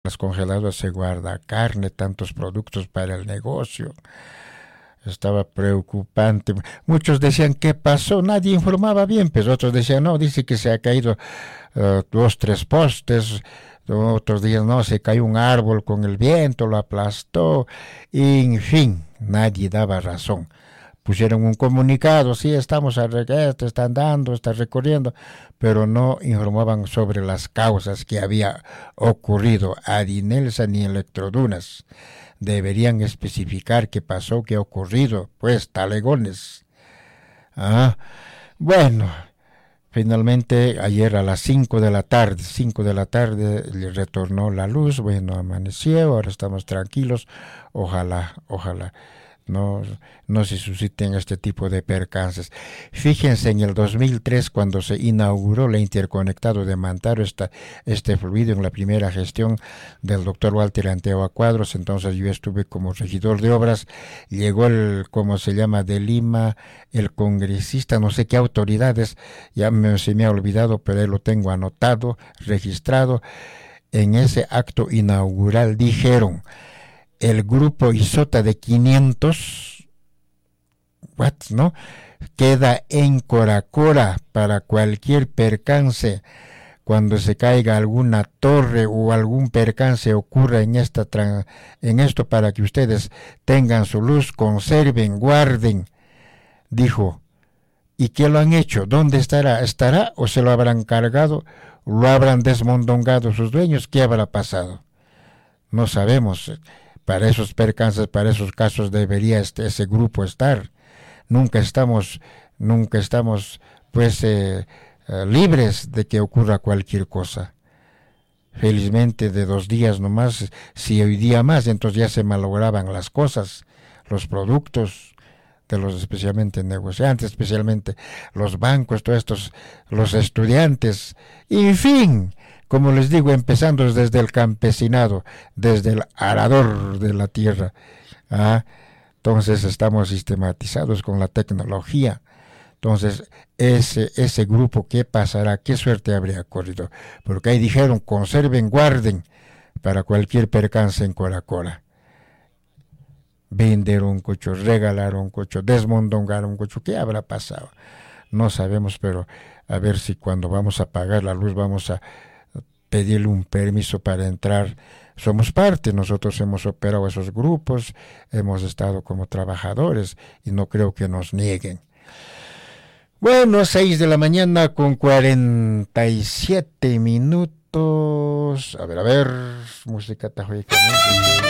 los congelados se guarda carne, tantos productos para el negocio. Estaba preocupante. Muchos decían, ¿qué pasó? Nadie informaba bien, pero otros decían, no, dice que se ha caído dos, tres postes. Otros días, no, se cayó un árbol con el viento, lo aplastó. En fin, nadie daba razón. Pusieron un comunicado, sí, estamos te están dando, está recorriendo, pero no informaban sobre las causas que había ocurrido a Dinelsa ni Electrodunas. Deberían especificar qué pasó, qué ha ocurrido, pues, talegones. Ah, bueno, finalmente ayer a las 5 de la tarde le retornó la luz, bueno, amaneció, ahora estamos tranquilos, ojalá no, no se susciten este tipo de percances. Fíjense en el 2003 cuando se inauguró la interconectado de Mantaro, este fluido en la primera gestión del doctor Walter Anteoa Cuadros. Entonces yo estuve como regidor de obras, llegó el, ¿cómo se llama?, de Lima, el congresista, no sé qué autoridades, se me ha olvidado, pero ahí lo tengo anotado, registrado. En ese acto inaugural dijeron: el grupo Isota de 500 watts, ¿no?, queda en Coracora para cualquier percance. Cuando se caiga alguna torre o algún percance ocurra en esto, para que ustedes tengan su luz, conserven, guarden, dijo. ¿Y qué lo han hecho? ¿Dónde estará? ¿Estará o se lo habrán cargado? ¿Lo habrán desmondongado sus dueños? ¿Qué habrá pasado? No sabemos. Para esos percances, para esos casos debería ese grupo estar. Nunca estamos, pues libres de que ocurra cualquier cosa. Felizmente de 2 días nomás, si hoy día más, entonces ya se malograban las cosas, los productos de los especialmente negociantes, especialmente los bancos, todos estos, los estudiantes, en fin. Como les digo, empezando desde el campesinado, desde el arador de la tierra. Entonces estamos sistematizados con la tecnología. Entonces, ese grupo, ¿qué pasará? ¿Qué suerte habría corrido? Porque ahí dijeron, conserven, guarden, para cualquier percance en Coracora. Vender un cocho, regalar un cocho, desmondongar un cocho, ¿qué habrá pasado? No sabemos, pero a ver si cuando vamos a pagar la luz vamos a pedirle un permiso para entrar. Somos parte, nosotros hemos operado esos grupos, hemos estado como trabajadores y no creo que nos nieguen. Bueno, 6 de la mañana con 47 minutos. A ver, música tajoica.